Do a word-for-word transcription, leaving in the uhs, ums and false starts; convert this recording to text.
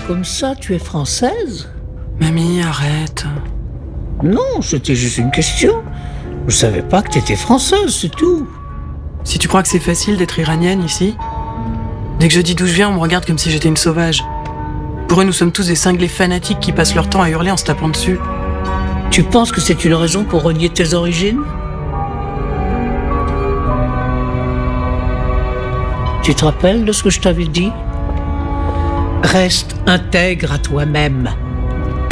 comme ça, tu es française? Mamie, arrête. Non, c'était juste une question. Je savais pas que t'étais française, c'est tout. Si tu crois que c'est facile d'être iranienne ici, dès que je dis d'où je viens, on me regarde comme si j'étais une sauvage. Pour eux, nous sommes tous des cinglés fanatiques qui passent leur temps à hurler en se tapant dessus. Tu penses que c'est une raison pour renier tes origines? Tu te rappelles de ce que je t'avais dit? Reste intègre à toi-même.